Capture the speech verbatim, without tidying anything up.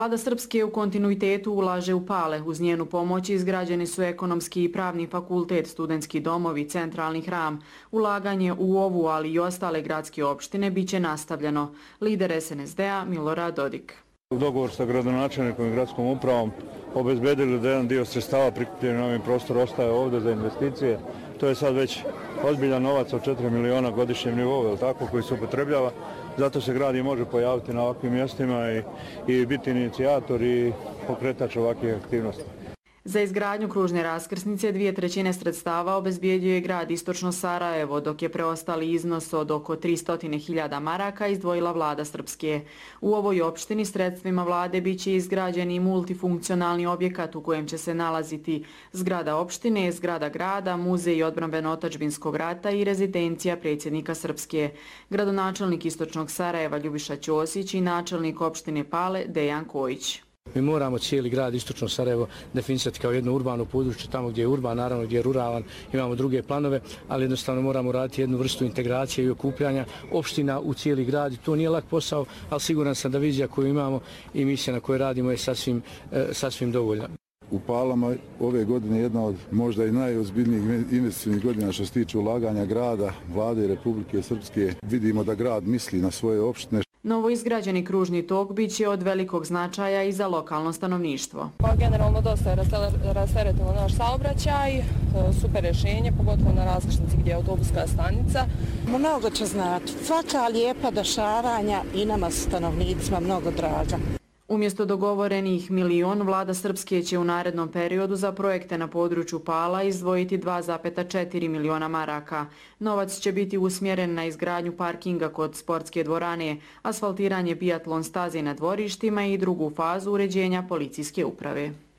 Vlada Srpske u kontinuitetu ulaže u Pale. Uz njenu pomoć izgrađeni su ekonomski i pravni fakultet, studentski domovi, centralni hram. Ulaganje u ovu, ali i ostale gradske opštine biće nastavljeno. Lider es en es de-a Milorad Dodik. U dogovor sa gradonačelnikom i gradskom upravom obezbedili da jedan dio sredstava prikupljeni na ovim prostoru ostaje ovdje za investicije. To je sad već ozbiljan novac od četiri miliona godišnjem nivou, tako, koji se upotrebljava. Zato se grad i može pojaviti na ovakvim mjestima i, i biti inicijator i pokretač ovakvih aktivnosti. Za izgradnju kružne raskrsnice dvije trećine sredstava obezbijedio je grad Istočno Sarajevo, dok je preostali iznos od oko tristo hiljada maraka izdvojila vlada Srpske. U ovoj opštini sredstvima vlade biće izgrađen i multifunkcionalni objekat u kojem će se nalaziti zgrada opštine, zgrada grada, muzej odbrambeno-otadžbinskog rata i rezidencija predsjednika Srpske. Gradonačelnik Istočnog Sarajeva Ljubiša Ćosić i načelnik opštine Pale Dejan Kojić. Mi moramo cijeli grad Istočno Sarajevo definisati kao jedno urbano područje, tamo gdje je urban, naravno gdje je ruralan, imamo druge planove, ali jednostavno moramo raditi jednu vrstu integracije i okupljanja opština u cijeli grad. To nije lak posao, ali siguran sam da vizija koju imamo i misija na kojoj radimo je sasvim, sasvim dovoljna. U Palama ove godine jedna od možda i najozbiljnijih investicijnih godina što se tiče ulaganja grada, vlade Republike Srpske. Vidimo da grad misli na svoje opštine. Novo izgrađeni kružni tok biće od velikog značaja i za lokalno stanovništvo. Pa generalno dosta je rasteretilo naš saobraćaj, super rješenje, pogotovo na raskrsnici gdje je autobuska stanica. Mnogo će znači, svaka lijepa dešavanja i nama stanovnicima mnogo draga. Umjesto dogovorenih milion, vlada Srpske će u narednom periodu za projekte na području Pala izdvojiti dva zarez četiri miliona maraka. Novac će biti usmjeren na izgradnju parkinga kod sportske dvorane, asfaltiranje biatlon staze na dvorištima i drugu fazu uređenja policijske uprave.